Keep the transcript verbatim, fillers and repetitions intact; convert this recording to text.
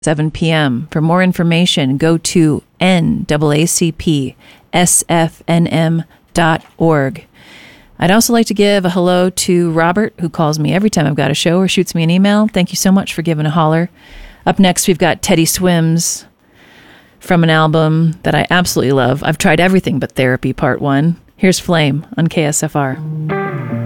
seven p.m. For more information, go to N double A C P S F N M dot org. I'd also like to give a hello to Robert, who calls me every time I've got a show or shoots me an email. Thank you so much for giving a holler. Up next, we've got Teddy Swims from an album that I absolutely love. I've tried everything but Therapy Part one. Here's Flame on K S F R.